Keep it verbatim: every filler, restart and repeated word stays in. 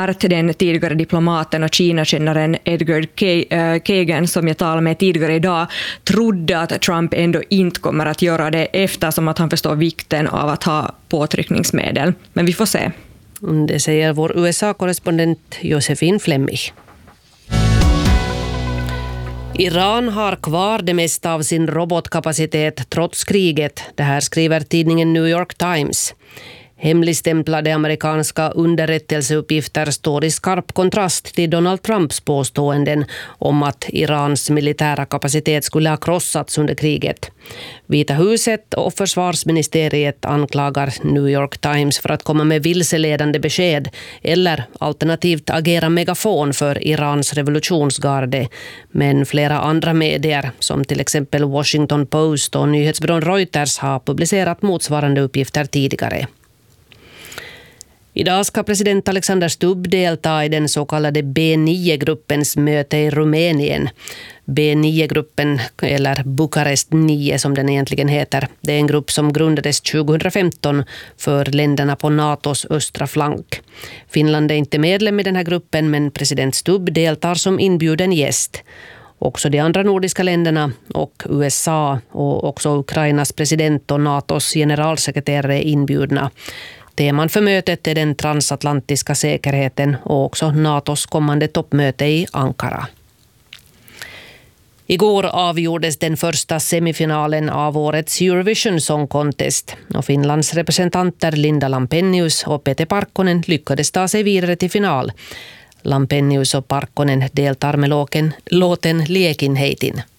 expert, den tidigare diplomaten och Kina-kännaren Edward Kagan, som jag talade med tidigare idag, trodde att Trump ändå inte kommer att göra det, eftersom att han förstår vikten av att ha påtryckningsmedel. Men vi får se. Det säger vår U S A-korrespondent Josefin Flemmig. Iran har kvar det mesta av sin robotkapacitet trots kriget. Det här skriver tidningen New York Times. Hemligstämplade amerikanska underrättelseuppgifter står i skarp kontrast till Donald Trumps påståenden om att Irans militära kapacitet skulle ha krossats under kriget. Vita huset och försvarsministeriet anklagar New York Times för att komma med vilseledande besked eller alternativt agera megafon för Irans revolutionsgarde. Men flera andra medier, som till exempel Washington Post och nyhetsbyrån Reuters, har publicerat motsvarande uppgifter tidigare. Idag ska president Alexander Stubb delta i den så kallade B nio-gruppens möte i Rumänien. B nio-gruppen, eller Bukarest nio som den egentligen heter, det är en grupp som grundades tjugohundrafemton för länderna på NATOs östra flank. Finland är inte medlem i den här gruppen, men president Stubb deltar som inbjuden gäst. Också de andra nordiska länderna och U S A och också Ukrainas president och NATOs generalsekreterare är inbjudna. Teman för mötet är den transatlantiska säkerheten och också NATOs kommande toppmöte i Ankara. Igår avgjordes den första semifinalen av årets Eurovision Song Contest och Finlands representanter Linda Lampenius och Pete Parkkonen lyckades ta sig vidare till final. Lampenius och Parkkonen deltar med låten, låten Liekin heitin.